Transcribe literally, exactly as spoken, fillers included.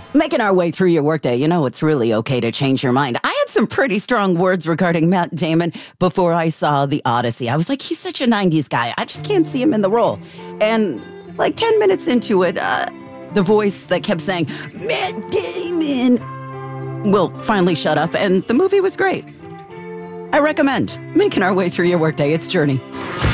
Making our way through your workday, you know, it's really okay to change your mind. I had some pretty strong words regarding Matt Damon before I saw The Odyssey. I was like, he's such a nineties guy. I just can't see him in the role. And like ten minutes into it, uh, the voice that kept saying, Matt Damon, will finally shut up, and the movie was great. I recommend Making Our Way Through Your Workday. It's Journey.